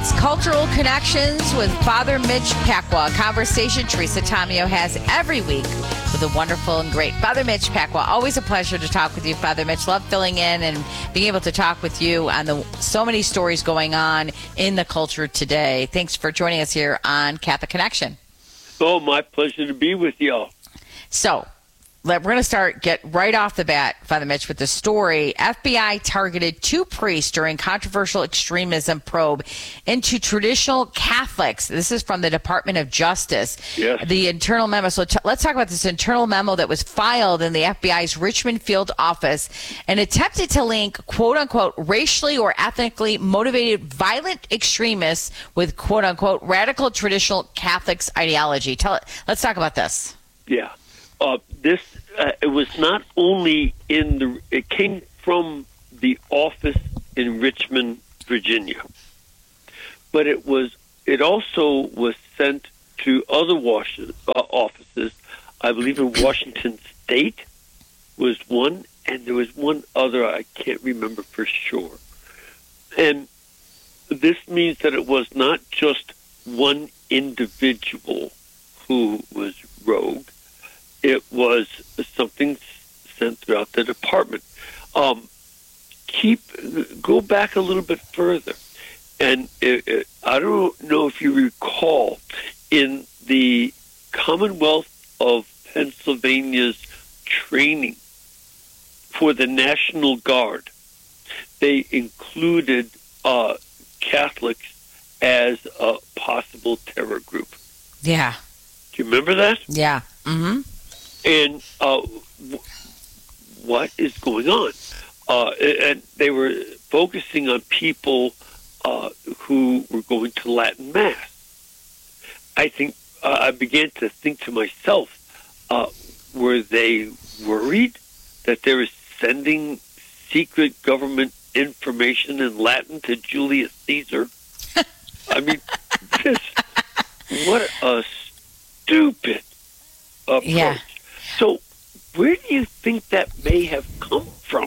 It's Cultural Connections with Father Mitch Pacwa, a conversation Teresa Tomeo has every week with the wonderful and great Father Mitch Pacwa. Always a pleasure to talk with you, Father Mitch. Love filling in and being able to talk with you on so many stories going on in the culture today. Thanks for joining us here on Catholic Connection. Oh, my pleasure to be with y'all. So, we're going to get right off the bat, Father Mitch, with the story. FBI targeted 2 priests during controversial extremism probe into traditional Catholics. This is from the Department of Justice. Yes. The internal memo. So let's talk about this internal memo that was filed in the FBI's Richmond field office and attempted to link, quote unquote, racially or ethnically motivated violent extremists with, quote unquote, radical traditional Catholics ideology. Let's talk about this. Yeah. It was not only it came from the office in Richmond, Virginia, but it also was sent to other offices. I believe in Washington State was one, and there was one other I can't remember for sure. And this means that it was not just one individual who was rogue. It was something sent throughout the department. Go back a little bit further, and I don't know if you recall, in the Commonwealth of Pennsylvania's training for the National Guard, they included Catholics as a possible terror group. Yeah. Do you remember that? Yeah. Mm-hmm. And what is going on? And they were focusing on people who were going to Latin Mass. I think I began to think to myself, were they worried that they were sending secret government information in Latin to Julius Caesar? I mean, what a stupid approach. Yeah. So where do you think that may have come from?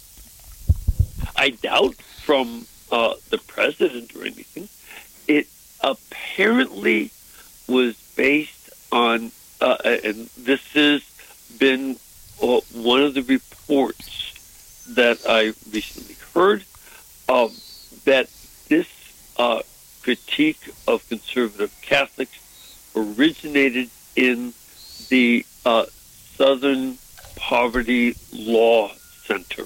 I doubt from the president or anything. It apparently was based on, and this has been one of the reports that I recently heard, that this critique of conservative Catholics originated in the Southern Poverty Law Center.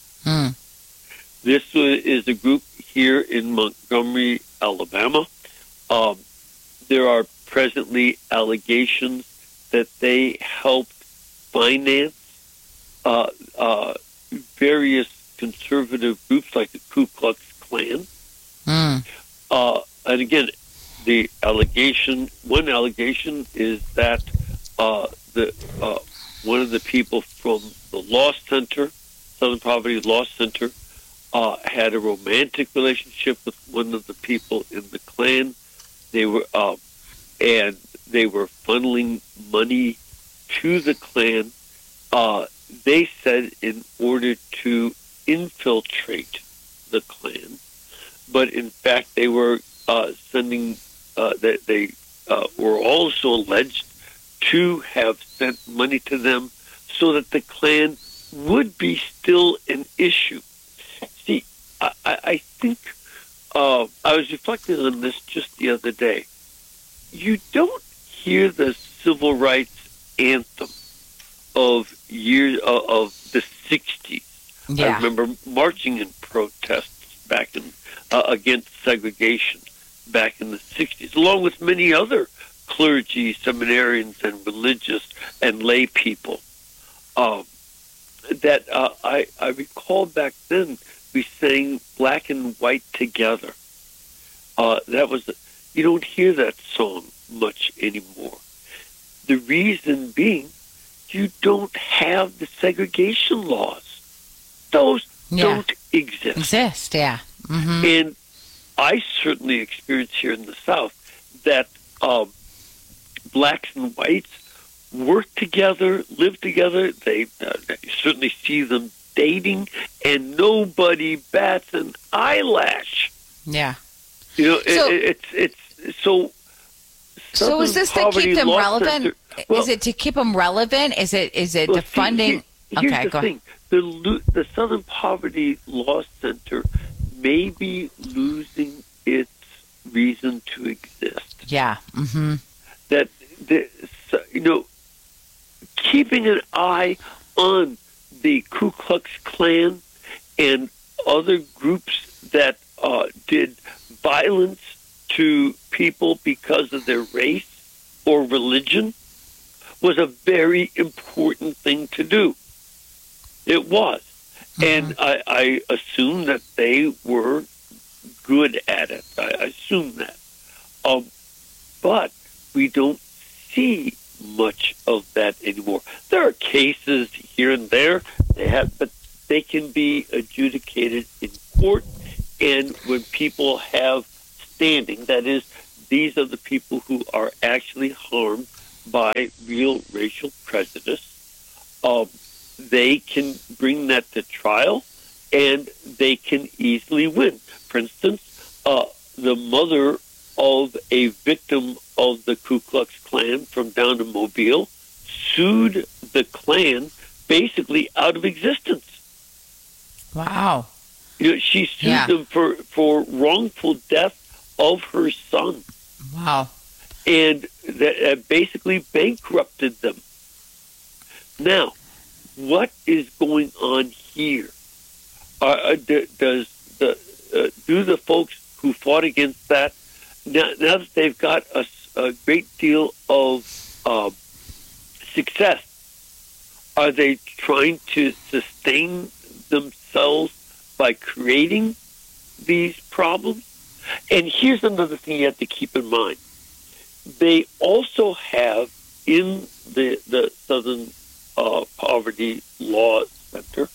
This is a group here in Montgomery, Alabama. There are presently allegations that they helped finance various conservative groups like the Ku Klux Klan. And again, one allegation is that one of the people from the Law Center, Southern Poverty Law Center, had a romantic relationship with one of the people in the Klan. They were funneling money to the Klan. They said in order to infiltrate the Klan, but in fact they were sending. They were also alleged to have sent money to them so that the Klan would be still an issue. See, I think I was reflecting on this just the other day. You don't hear the civil rights anthem of the 60s. Yeah. I remember marching in protests back in against segregation back in the 60s, along with many other clergy, seminarians, and religious and lay people. That I recall back then we sang "Black and White Together." That was you don't hear that song much anymore. The reason being, you don't have the segregation laws. Those don't exist. Yeah. Mm-hmm. And I certainly experienced here in the South that blacks and whites work together, live together. They certainly see them dating, and nobody bats an eyelash. Yeah. You know, So- it's so. So is this to Poverty keep them Law relevant? Center- well, Is it to keep them relevant? Is it well, the funding? Here's Okay, the go ahead. thing: the Southern Poverty Law Center may be losing its reason to exist. Yeah. Mm-hmm. That keeping an eye on the Ku Klux Klan and other groups that did violence to people because of their race or religion was a very important thing to do. It was. And I assume that they were good at it. I assume that. But we don't see much of that anymore. There are cases here and there, but they can be adjudicated in court. And when people have standing, that is, these are the people who are actually harmed by real racial prejudice, they can bring that to trial, and they can easily win. For instance, the mother of a victim of the Ku Klux Klan from down in Mobile sued the Klan basically out of existence. Wow. She sued them for wrongful death of her son. Wow. And that basically bankrupted them. Now, what is going on here? Do the folks who fought against that, now that they've got a great deal of success, are they trying to sustain themselves by creating these problems? And here's another thing you have to keep in mind. They also have in the Southern Poverty Law Center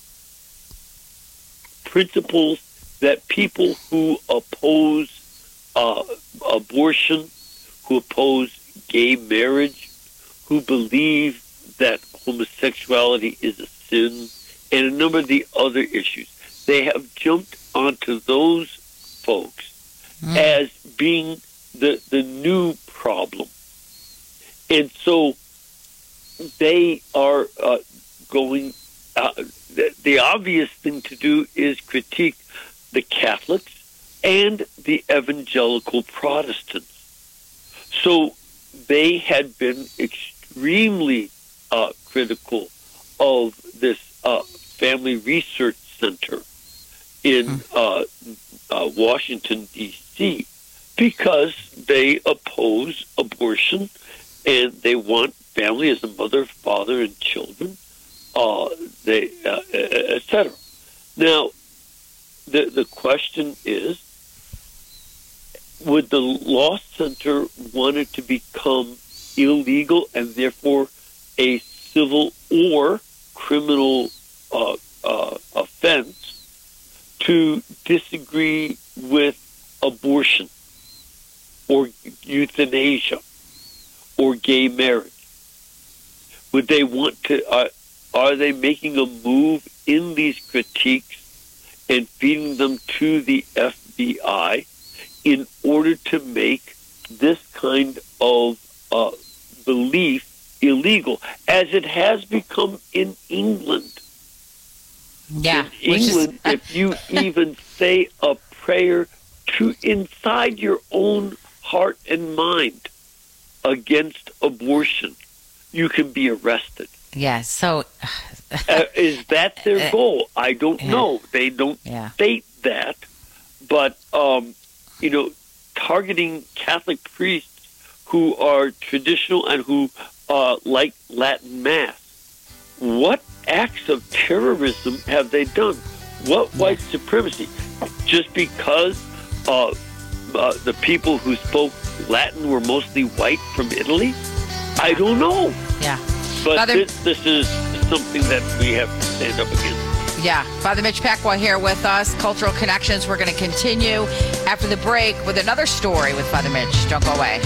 principles that people who oppose abortion, who oppose gay marriage, who believe that homosexuality is a sin, and a number of the other issues, they have jumped onto those folks as being the new problem. And so they are going, the obvious thing to do is critique the Catholics and the evangelical Protestants. So they had been extremely critical of this Family Research Center in Washington, D.C., because they oppose abortion and they want family as a mother, father, and children, etc. Now, the question is, would the law center want it to become illegal and therefore a civil or criminal offense to disagree with abortion or euthanasia or gay marriage? Would they want to, are they making a move in these critiques and feeding them to the FBI in order to make this kind of belief illegal, as it has become in England? Yeah. In England, if you even say a prayer to inside your own heart and mind against abortion, you can be arrested. Yeah. So is that their goal? I don't know. They don't state that, but targeting Catholic priests who are traditional and who like Latin Mass. What acts of terrorism have they done? What white supremacy? Just because the people who spoke Latin were mostly white from Italy? I don't know. Yeah. But Father, this is something that we have to stand up against. Yeah. Father Mitch Pacwa here with us, Cultural Connections. We're going to continue after the break with another story with Father Mitch. Don't go away.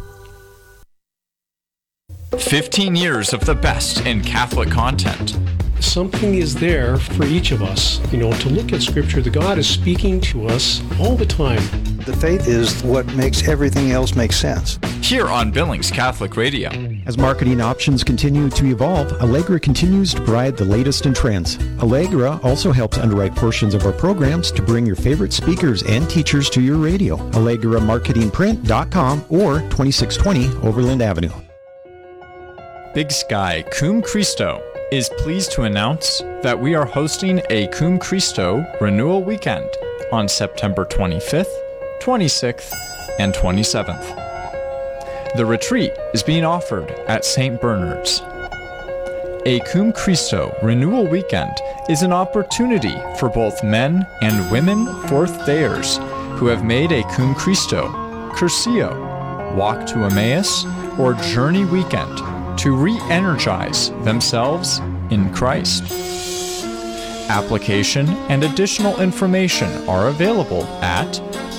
"15 years of the best in Catholic content. something is there for each of us, to look at Scripture. The God is speaking to us all the time. The faith is what makes everything else make sense. Here on Billings Catholic Radio. As marketing options continue to evolve, Allegra continues to provide the latest in trends. Allegra also helps underwrite portions of our programs to bring your favorite speakers and teachers to your radio. AllegraMarketingPrint.com or 2620 Overland Avenue. Big Sky Cum Christo is pleased to announce that we are hosting a Cum Christo Renewal Weekend on September 25th, 26th, and 27th. The retreat is being offered at St. Bernard's. A Cum Christo Renewal Weekend is an opportunity for both men and women fourth-dayers who have made a Cum Christo, Curcio, Walk to Emmaus, or Journey Weekend to re-energize themselves in Christ. Application and additional information are available at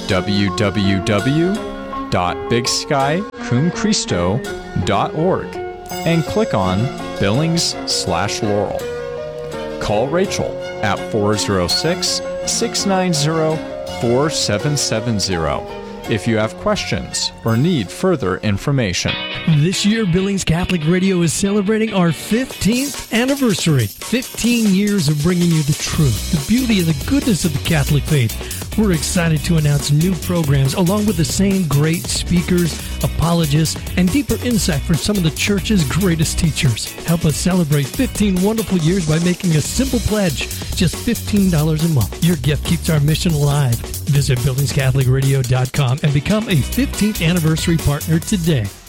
www.bigskycumchristo.org and click on Billings/Laurel. Call Rachel at 406-690-4770 if you have questions or need further information. This year, Billings Catholic Radio is celebrating our 15th anniversary. 15 years of bringing you the truth, the beauty, and the goodness of the Catholic faith. We're excited to announce new programs along with the same great speakers, apologists, and deeper insight from some of the Church's greatest teachers. Help us celebrate 15 wonderful years by making a simple pledge, just $15 a month. Your gift keeps our mission alive. Visit BillingsCatholicRadio.com and become a 15th anniversary partner today.